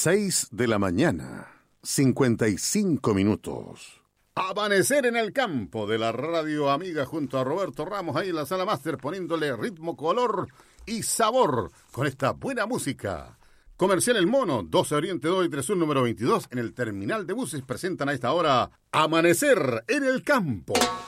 6 de la mañana, 55 minutos. Amanecer en el campo de la radio amiga junto a Roberto Ramos ahí en la sala máster poniéndole ritmo, color y sabor con esta buena música. Comercial El Mono, 12 Oriente 2 y 3 Sur número 22 en el terminal de buses presentan a esta hora Amanecer en el campo.